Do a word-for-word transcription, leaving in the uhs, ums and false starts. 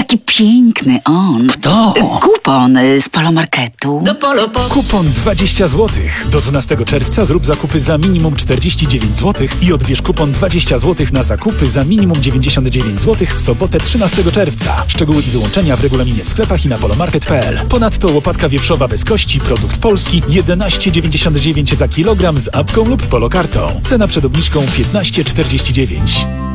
jaki piękny on. Kto? Kupon z Polomarketu. Do Polo po... Kupon dwadzieścia złotych. Do dwunastego czerwca zrób zakupy za minimum czterdzieści dziewięć złotych i odbierz kupon dwadzieścia złotych na zakupy za minimum dziewięćdziesiąt dziewięć złotych w sobotę trzynastego czerwca. Szczegóły i wyłączenia w regulaminie w sklepach i na polomarket kropka p l. Ponadto łopatka wieprzowa bez kości, produkt polski, jedenaście dziewięćdziesiąt dziewięć za kilogram z apką lub polokartą. Cena przed obniżką piętnaście czterdzieści dziewięć.